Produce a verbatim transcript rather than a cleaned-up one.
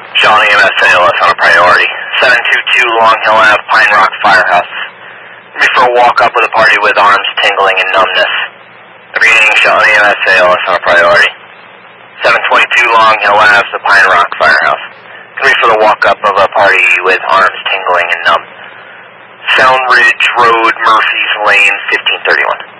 Shawnee M S A L S on a priority. seven two two Long Hill Avenue, Pine Rock Firehouse. Me for a walk up with a party with arms tingling and numbness. Reading Shawnee M S A L S on a priority. seven twenty-two Long Hill Avenue, the Pine Rock Firehouse. Me for the walk up of a party with arms tingling and numb. Sound Ridge Road, Murphy's Lane, fifteen thirty-one.